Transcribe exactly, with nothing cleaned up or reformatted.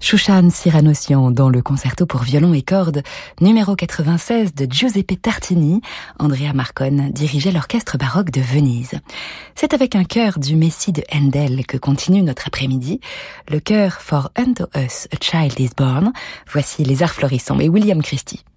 Shushan Cyranocian dans le concerto pour violon et cordes numéro quatre-vingt-seize de Giuseppe Tartini. Andrea Marcon dirigeait l'orchestre baroque de Venise. C'est avec un chœur du Messie de Handel que continue notre après-midi, le chœur For Unto Us a Child is Born. Voici Les Arts Florissants et William Christie.